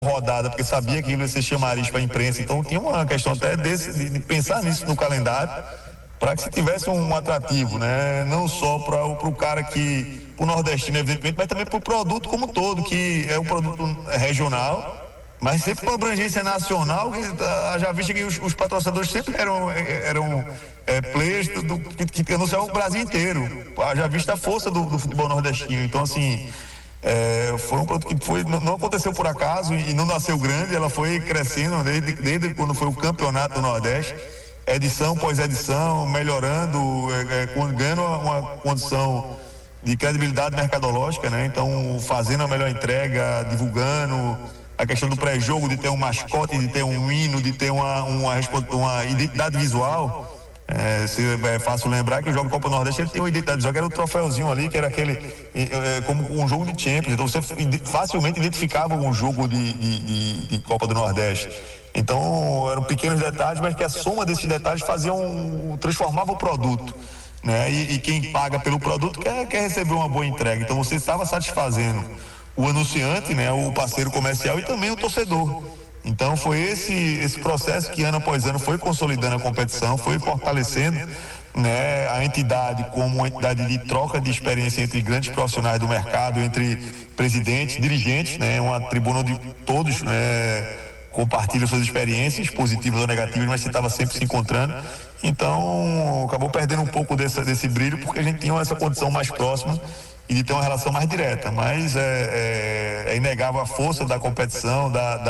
rodada, porque sabia que aquilo ia ser chamariz para a imprensa, então tinha uma questão até de pensar nisso no calendário, para que se tivesse um atrativo, né? Não só para o cara que, o nordestino, evidentemente, mas também para o produto como um todo, que é um produto regional, mas sempre com abrangência nacional, já visto que os patrocinadores sempre eram players que anunciavam o Brasil inteiro, já vista a força do futebol nordestino. Então, assim, foi um produto que não aconteceu por acaso e não nasceu grande, ela foi crescendo desde quando foi o campeonato do Nordeste, edição após edição, melhorando, ganhando uma condição de credibilidade mercadológica, né? Então, fazendo a melhor entrega, divulgando a questão do pré-jogo, de ter um mascote, de ter um hino, de ter uma identidade visual. É fácil lembrar que o jogo da Copa do Nordeste ele tem uma identidade visual, que era o troféuzinho ali, que era aquele como um jogo de Champions. Então você facilmente identificava um jogo de Copa do Nordeste. Então eram pequenos detalhes, mas que a soma desses detalhes transformava o produto, né? E quem paga pelo produto quer receber uma boa entrega. Então você estava satisfazendo o anunciante, né, o parceiro comercial e também o torcedor. Então foi esse processo que ano após ano foi consolidando a competição, foi fortalecendo, né, a entidade como uma entidade de troca de experiência entre grandes profissionais do mercado, entre presidentes, dirigentes, né, uma tribuna onde todos, né, compartilham suas experiências positivas ou negativas, mas você estava sempre se encontrando. Então acabou perdendo um pouco desse brilho, porque a gente tinha essa condição mais próxima e de ter uma relação mais direta, mas é inegável a força da competição,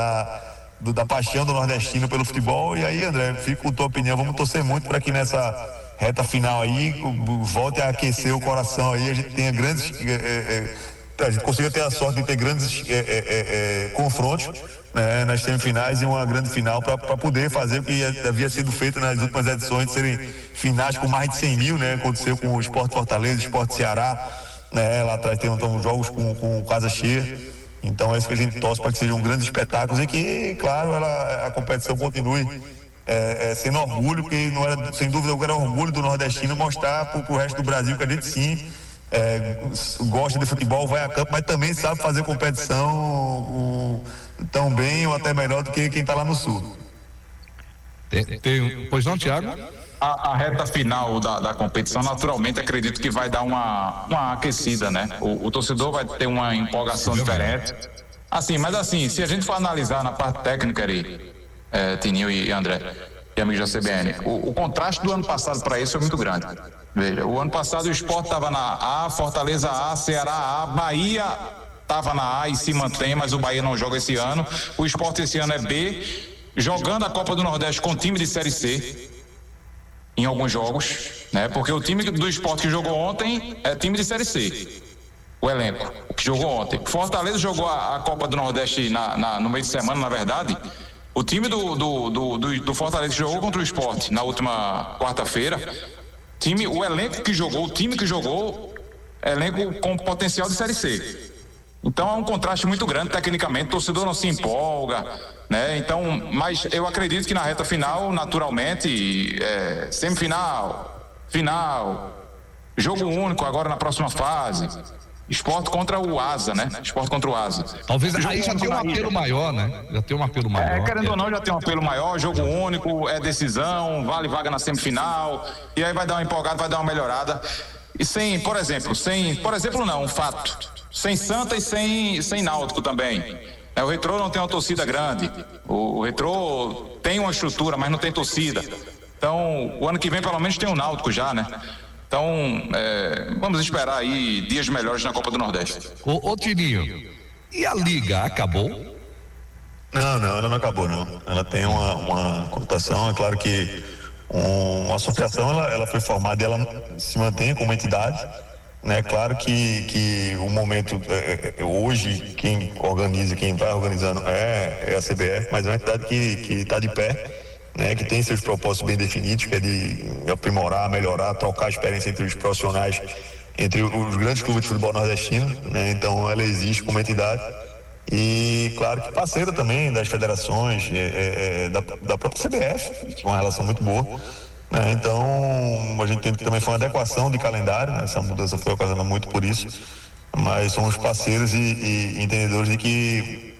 da paixão do nordestino pelo futebol. E aí, André, fico com a tua opinião, vamos torcer muito para que nessa reta final aí volte a aquecer o coração aí, a gente tenha grandes a gente consiga ter a sorte de ter grandes confrontos, né, nas semifinais e uma grande final para poder fazer o que havia sido feito nas últimas edições, de serem finais com mais de 100 mil, né? Aconteceu com o Sport Fortaleza, o Sport Ceará, né? Lá atrás tem jogos com casa cheia. Então é isso que a gente torce, para que sejam grandes espetáculos e que, claro, a competição continue sendo orgulho, porque não era, sem dúvida, era orgulho do nordestino mostrar para o resto do Brasil que a gente sim gosta de futebol, vai a campo, mas também sabe fazer competição tão bem ou até melhor do que quem está lá no sul. Pois não, Thiago? A reta final da competição, naturalmente, acredito que vai dar uma aquecida, né? O torcedor vai ter uma empolgação diferente. Mas se a gente for analisar na parte técnica ali, Tininho e André, e amigos da CBN, o contraste do ano passado para isso é muito grande. Veja, o ano passado o Sport estava na A, Fortaleza A, Ceará A, Bahia estava na A e se mantém, mas o Bahia não joga esse ano. O Sport esse ano é B, jogando a Copa do Nordeste com time de Série C em alguns jogos, né? Porque o time do Sport que jogou ontem é time de Série C, o elenco que jogou ontem. Fortaleza jogou a Copa do Nordeste no meio de semana, na verdade. O time do Fortaleza jogou contra o Sport na última quarta-feira. O elenco que jogou, o time que jogou, elenco com potencial de Série C. Então é um contraste muito grande tecnicamente, o torcedor não se empolga, né? Então, mas eu acredito que na reta final, naturalmente, semifinal, final, jogo único agora na próxima fase, Sport contra o Asa, né? Sport contra o Asa. Talvez aí já tem um apelo maior, né? Já tem um apelo maior. Querendo ou não, já tem um apelo maior, jogo único, decisão, vale vaga na semifinal, e aí vai dar uma empolgada, vai dar uma melhorada. E um fato, sem Santa e sem Náutico também. O Retrô não tem uma torcida grande, o Retrô tem uma estrutura, mas não tem torcida. Então, o ano que vem pelo menos tem o Náutico já, né? Então, vamos esperar aí dias melhores na Copa do Nordeste. Ô Tininho, e a Liga acabou? Não, ela não acabou, não. Ela tem uma conotação, é claro que uma associação, ela foi formada e ela se mantém como entidade, né? Claro que o momento, hoje, quem organiza, quem vai organizando é a CBF, mas é uma entidade que está de pé, né, que tem seus propósitos bem definidos, que é de aprimorar, melhorar, trocar a experiência entre os profissionais, entre os grandes clubes de futebol nordestino, né? Então ela existe como entidade e claro que parceira também das federações, da própria CBF, com uma relação muito boa, né? Então a gente entende que também foi uma adequação de calendário, né? Essa mudança foi ocasionada muito por isso, mas somos parceiros e entendedores de que